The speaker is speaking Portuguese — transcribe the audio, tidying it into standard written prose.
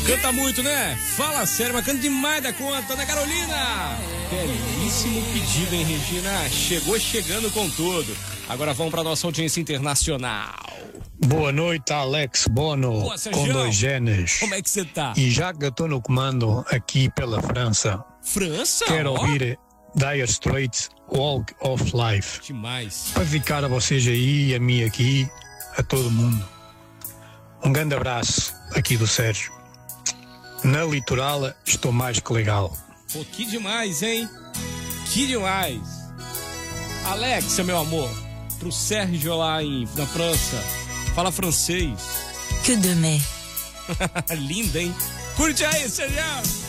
Canta muito, né? Fala sério, mas canta demais da conta, né, Carolina? Belíssimo pedido, hein, Regina? Chegou chegando com tudo. Agora vamos para nossa audiência internacional. Boa noite, Alex Bono, Boa, com 2 G's. Como é que você tá? E já que eu estou no comando aqui pela França, França? quero ouvir Dire Straits, Walk of Life. Demais. Para ficar a vocês aí, a mim aqui, a todo mundo. Um grande abraço aqui do Sérgio. Na litoral estou mais que legal. Pô, que demais, hein? Que demais. Alex, meu amor, pro Sérgio lá na França, fala francês. Que demain. Linda, hein? Curte aí, Sérgio.